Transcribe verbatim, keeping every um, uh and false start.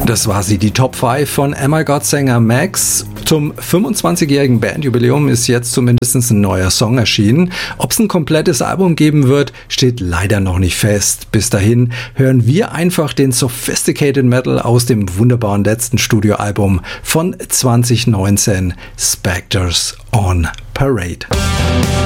Das war sie, die Top fünf von Am I God Sänger Max. Zum fünfundzwanzigjährigen Bandjubiläum ist jetzt zumindest ein neuer Song erschienen. Ob es ein komplettes Album geben wird, steht leider noch nicht fest. Bis dahin hören wir einfach den Sophisticated Metal aus dem wunderbaren letzten Studioalbum von zwanzig neunzehn, Spectres on Parade.